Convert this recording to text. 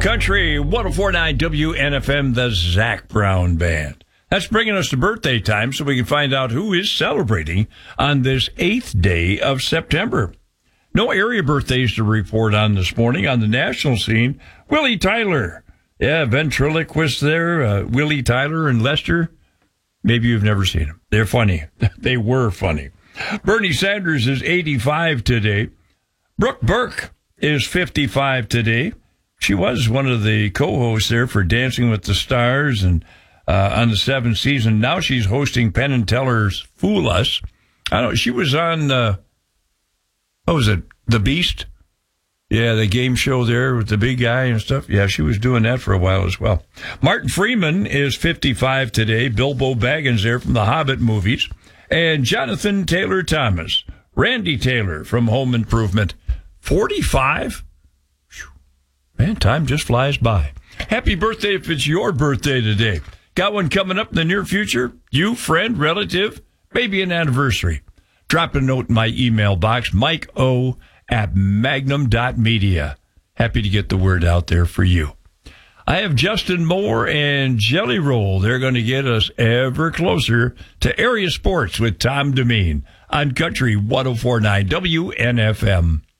Country 104.9 WNFM, the Zac Brown Band. That's bringing us to birthday time so we can find out who is celebrating on this 8th day of September. No area birthdays to report on this morning. On the national scene, Willie Tyler. Yeah, ventriloquist there, Willie Tyler and Lester. Maybe you've never seen them. They're funny. They were funny. Bernie Sanders is 85 today. Brooke Burke is 55 today. She was one of the co-hosts there for Dancing with the Stars and on the 7th season. Now she's hosting Penn and Teller's Fool Us. I don't know. She was on, what was it? The Beast? Yeah, the game show there with the big guy and stuff. Yeah, she was doing that for a while as well. Martin Freeman is 55 today. Bilbo Baggins there from the Hobbit movies. And Jonathan Taylor Thomas. Randy Taylor from Home Improvement. 45? Man, time just flies by. Happy birthday if it's your birthday today. Got one coming up in the near future? You, friend, relative, maybe an anniversary. Drop a note in my email box, mikeo@magnum.media. Happy to get the word out there for you. I have Justin Moore and Jelly Roll. They're going to get us ever closer to area sports with Tom Demeen on Country 104.9 WNFM.